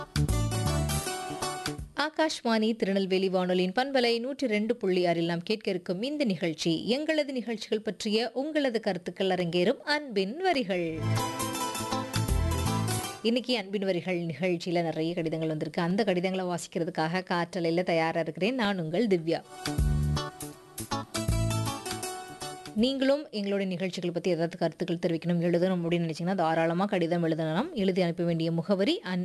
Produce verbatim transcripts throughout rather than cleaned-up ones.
ஆகாஷ்வாணி திருநெல்வேலி வானொலியின் பண்பலை நூற்றி ரெண்டு புள்ளி ஆறில் நாம் கேட்க இருக்கும் இந்த நிகழ்ச்சி எங்களது நிகழ்ச்சிகள் பற்றிய உங்களது கருத்துக்கள் அரங்கேறும் அன்பின் வரிகள். இன்னைக்கு அன்பின் வரிகள் நிகழ்ச்சியில நிறைய கடிதங்கள் வந்திருக்கு. அந்த கடிதங்களை வாசிக்கிறதுக்காக காற்றலையில் தயாரா இருக்கிறேன். நான் உங்கள் திவ்யா. நீங்களும் எங்களுடைய நிகழ்ச்சிகள் பற்றி ஏதாவது கருத்துக்கள் தெரிவிக்கணும், எழுதணும் அப்படின்னு நினைச்சீங்கன்னா தாராளமாக கடிதம் எழுதலாம். எழுதி அனுப்ப வேண்டிய முகவரி அன்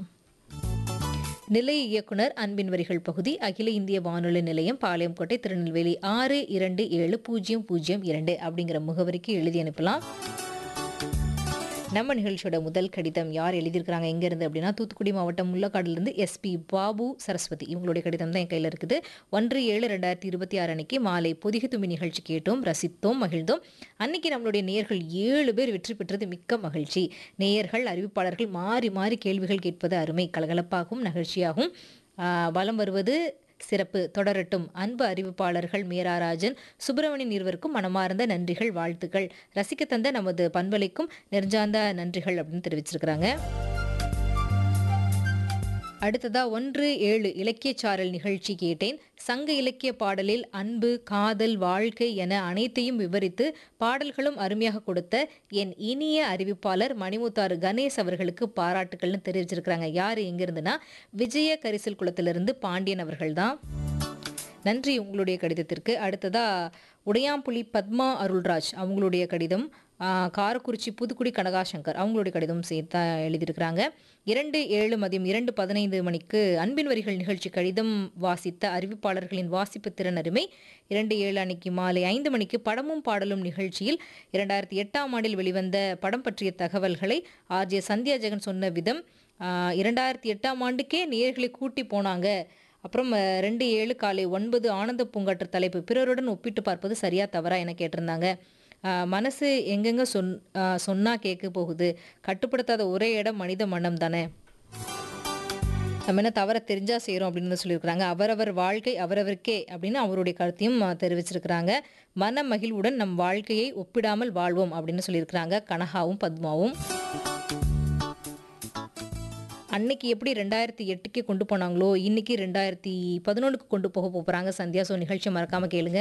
நிலைய இயக்குனர் அன்பின் வரிகள் பகுதி, அகில இந்திய வானொலி நிலையம், பாளையங்கோட்டை, திருநெல்வேலி ஆறு இரண்டு ஏழு பூஜ்ஜியம் பூஜ்ஜியம் இரண்டு அப்படிங்கிற முகவரிக்கு எழுதி அனுப்பலாம். நம்ம நிகழ்ச்சியோட முதல் கடிதம் யார் எழுதியிருக்கிறாங்க எங்கேருந்து அப்படின்னா, தூத்துக்குடி மாவட்டம் முள்ளக்காடுலேருந்து எஸ்பி பாபு சரஸ்வதி இவங்களுடைய கடிதம் தான் என் கையில் இருக்குது. ஒன்று ஏழு ரெண்டாயிரத்தி இருபத்தி ஆறு அன்னைக்கு மாலை பொதிகை தும்பி நிகழ்ச்சி கேட்டோம், ரசித்தோம், மகிழ்ந்தோம். அன்னைக்கு நம்மளுடைய நேயர்கள் ஏழு பேர் வெற்றி பெற்றது மிக்க மகிழ்ச்சி. நேயர்கள் அறிவிப்பாளர்கள் மாறி மாறி கேள்விகள் கேட்பது அருமை, கலகலப்பாகவும் நகழ்ச்சியாகவும் வலம் வருவது சிறப்பு, தொடரட்டும். அன்பு அறிவிப்பாளர்கள் மீராராஜன், சுப்பிரமணியன் இருவருக்கும் மனமார்ந்த நன்றிகள், வாழ்த்துக்கள். ரசிக்க தந்த நமது பண்பலைக்கும் நெருஞ்சார்ந்த நன்றிகள் அப்படின்னு தெரிவிச்சிருக்கிறாங்க. அடுத்ததா ஒன்று ஏழு இலக்கிய சாரல் நிகழ்ச்சி கேட்டேன். சங்க இலக்கிய பாடலில் அன்பு, காதல், வாழ்க்கை என அனைத்தையும் விவரித்து பாடல்களும் அருமையாக கொடுத்த என் இனிய அறிவிப்பாளர் மணிமுத்தாறு கணேஷ் அவர்களுக்கு பாராட்டுக்கள்னு தெரிவிச்சிருக்கிறாங்க. யார் எங்கிருந்துன்னா, விஜய கரிசல் குளத்திலிருந்து பாண்டியன் அவர்கள் தான். நன்றி உங்களுடைய கடிதத்திற்கு. அடுத்ததா உடையாம்புலி பத்மா அருள்ராஜ் அவங்களுடைய கடிதம், காரக்குறிச்சி புதுக்குடி கனகாசங்கர் அவங்களுடைய கடிதம் சேர்த்தா எழுதியிருக்கிறாங்க. இரண்டு ஏழு மதியம் இரண்டு பதினைந்து மணிக்கு அன்பின் வரிகள் நிகழ்ச்சி கடிதம் வாசித்த அறிவிப்பாளர்களின் வாசிப்பு திறன் அருமை. இரண்டு ஏழு அன்னைக்கு மாலை ஐந்து மணிக்கு படமும் பாடலும் நிகழ்ச்சியில் இரண்டாயிரத்தி எட்டாம் ஆண்டில் வெளிவந்த படம் பற்றிய தகவல்களை ஆர்ஜே சந்தியா ஜெகன் சொன்ன விதம், இரண்டாயிரத்தி எட்டாம் ஆண்டுக்கே நேயர்களை கூட்டி போனாங்க. அப்புறம் ரெண்டு ஏழு காலை ஒன்பது ஆனந்த பூங்காற்று தலைப்பு, பிறருடன் ஒப்பிட்டு பார்ப்பது சரியா தவறா என கேட்டிருந்தாங்க. மனசு எங்கெங்க சொன் சொன்னா கேட்க போகுது, கட்டுப்படுத்தாத ஒரே இடம் மனித மனம் தானே, நம்ம என்ன தவற தெரிஞ்சா செய்கிறோம் அப்படின்னு சொல்லியிருக்கிறாங்க. அவரவர் வாழ்க்கை அவரவருக்கே அப்படின்னு அவருடைய கருத்தையும் தெரிவிச்சிருக்கிறாங்க. மன மகிழ்வுடன் நம் வாழ்க்கையை ஒப்பிடாமல் வாழ்வோம் அப்படின்னு சொல்லியிருக்கிறாங்க கனகாவும் பத்மாவும். அன்னைக்கு எப்படி ரெண்டாயிரத்தி எட்டுக்கே கொண்டு போனாங்களோ இன்னைக்கு ரெண்டாயிரத்தி பதினொன்றுக்கு கொண்டு போக போகிறாங்க சந்தியா. ஸோ நிகழ்ச்சியை மறக்காம கேளுங்க.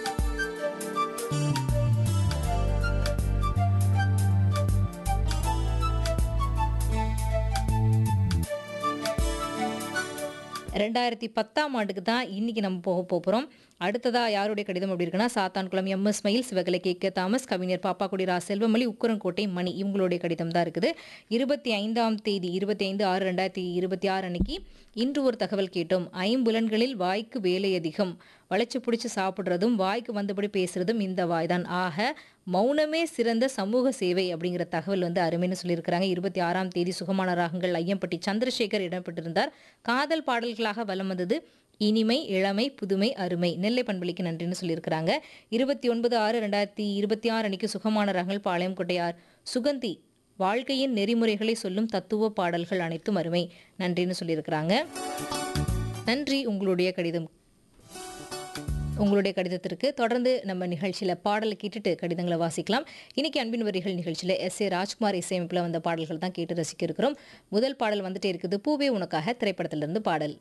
ரெண்டாயிரத்தி பத்தாம் ஆண்டுக்கு தான் இன்னைக்கு நம்ம போக போகிறோம். அடுத்ததா யாருடைய கடிதம் அப்படி இருக்குன்னா, சாத்தான்குளம் எம் எஸ் மயில், சிவகலை கே கே தாமஸ், கவிஞர் பாப்பாக்குடி ரா செல்வமணி, உக்குரங்கோட்டை மணி இவங்களுடைய கடிதம் தான் இருக்குது. இருபத்தி ஐந்தாம் தேதி இருபத்தி ஐந்து ஆறு ரெண்டாயிரத்தி இருபத்தி ஆறு அன்னைக்கு இன்று ஒரு தகவல் கேட்டோம். ஐம்புலன்களில் வாய்க்கு வேலை அதிகம், வளைச்சு பிடிச்சி சாப்பிட்றதும் வாய்க்கு வந்தபடி பேசுறதும் இந்த வாய்தான், ஆக மௌனமே சிறந்த சமூக சேவை அப்படிங்கிற தகவல் வந்து அருமைன்னு சொல்லியிருக்கிறாங்க. இருபத்தி ஆறாம் தேதி சுகமான ராகங்கள் ஐயம்பட்டி சந்திரசேகர் இடம்பெற்றிருந்தார். காதல் பாடல்களாக வலம் வந்தது இனிமை, இளமை, புதுமை, அருமை. நெல்லை பண்பளிக்கு நன்றின்னு சொல்லியிருக்கிறாங்க. இருபத்தி ஒன்பது ஆறு ரெண்டாயிரத்தி இருபத்தி ஆறு அன்னைக்கு சுகமான ராகங்கள் பாளையங்கோட்டையார் சுகந்தி, வாழ்க்கையின் நெறிமுறைகளை சொல்லும் தத்துவ பாடல்கள் அனைத்தும் அருமை, நன்றின்னு சொல்லியிருக்கிறாங்க. நன்றி உங்களுடைய கடிதம். உங்களுடைய கடிதத்திற்கு தொடர்ந்து நம்ம நிகழ்ச்சியில் பாடலை கேட்டுட்டு கடிதங்களை வாசிக்கலாம். இன்னைக்கு அன்பின் வரிகள் நிகழ்ச்சியில் எஸ் ஏ ராஜ்குமார் இசையமைப்பில் வந்த பாடல்கள் தான் கேட்டு ரசிக்க இருக்கிறோம். முதல் பாடல் வந்துட்டே இருக்குது, பூவே உனக்காக திரைப்படத்திலிருந்து பாடல்.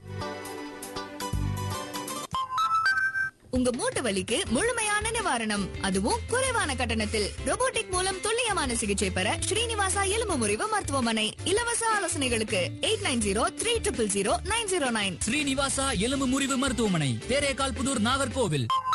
உங்க மூட்டு வலிக்கு முழுமையான நிவாரணம், அதுவும் குறைவான கட்டணத்தில். ரோபோட்டிக் மூலம் துல்லியமான சிகிச்சை பெற ஸ்ரீனிவாசா எலும்பு முறிவு மருத்துவமனை. இலவச ஆலோசனைகளுக்கு eight nine zero three triple zero nine zero nine. Srinivasa எலும்பு முறிவு மருத்துவமனை, தேரேகால் புதூர், நாகர்கோவில்.